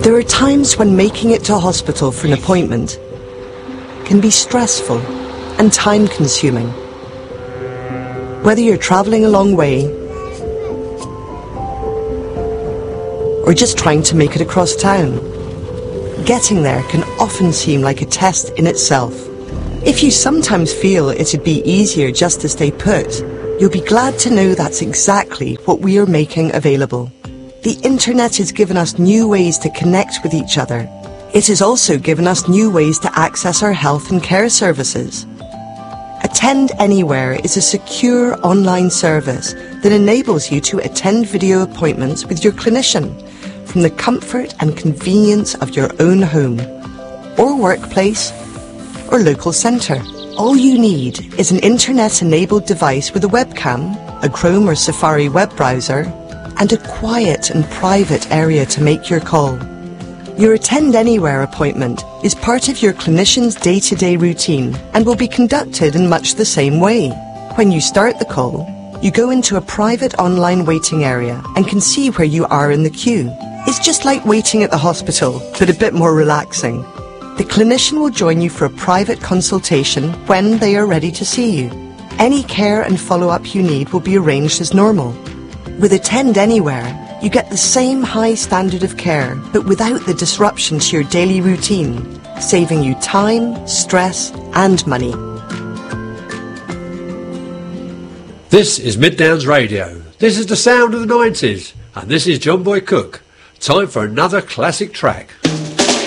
There are times when making it to a hospital for an appointment can be stressful and time-consuming. Whether you're travelling a long way or just trying to make it across town, getting there can often seem like a test in itself. If you sometimes feel it'd be easier just to stay put, you'll be glad to know that's exactly what we are making available. The internet has given us new ways to connect with each other. It has also given us new ways to access our health and care services. Attend Anywhere is a secure online service that enables you to attend video appointments with your clinician from the comfort and convenience of your own home, or workplace, or local centre. All you need is an internet-enabled device with a webcam, a Chrome or Safari web browser, and a quiet and private area to make your call. Your Attend Anywhere appointment is part of your clinician's day-to-day routine and will be conducted in much the same way. When you start the call, you go into a private online waiting area and can see where you are in the queue. It's just like waiting at the hospital, but a bit more relaxing. The clinician will join you for a private consultation when they are ready to see you. Any care and follow-up you need will be arranged as normal. With Attend Anywhere, you get the same high standard of care, but without the disruption to your daily routine, saving you time, stress, and money. This is Mid Downs Radio. This is the sound of the 90s, and this is John Boy Cook. Time for another classic track.